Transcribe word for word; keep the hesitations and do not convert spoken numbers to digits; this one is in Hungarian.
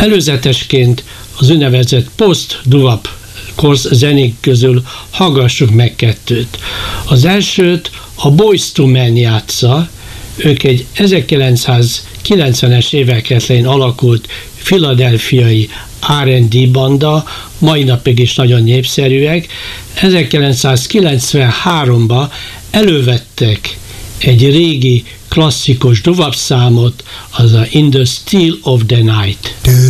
Előzetesként az úgynevezett post-doo-wop zenék közül hallgassuk meg kettőt. Az elsőt a Boyz two Men játsza, ők egy ezerkilencszázkilencvenes évek elején alakult philadelphiai er és dé banda, mai napig is nagyon népszerűek. ezerkilencszázkilencvenháromban elővettek egy régi klasszikus doo-wop számot, az a In the Still of the Night.